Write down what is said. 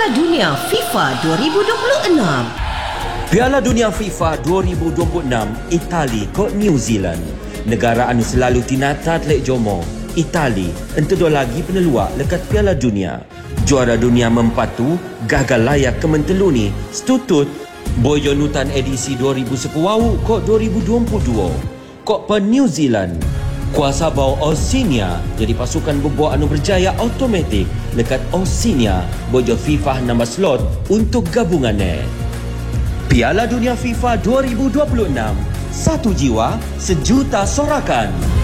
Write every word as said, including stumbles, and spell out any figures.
Piala Dunia FIFA dua ribu dua puluh enam. Piala Dunia FIFA dua ribu dua puluh enam, Itali kod New Zealand. Negara anu selalu tinata telek jomo, Itali entedo lagi peneluak lekat Piala Dunia. Juara dunia mempatu, gagal layak ke mentelu ni, setutut boyonutan edisi dua ribu sepuluh kod dua ribu dua puluh dua. Kok pe New Zealand. Kuasa bau Oceania jadi pasukan berbuat anu berjaya automatik lekat Oceania bojo FIFA nambah slot untuk gabungannya. Piala Dunia FIFA dua ribu dua puluh enam, satu jiwa, sejuta sorakan.